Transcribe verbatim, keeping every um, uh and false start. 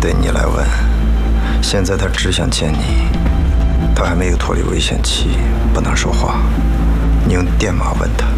对你来问，现在他只想见你，他还没有脱离危险期，不能说话。你用电码问他。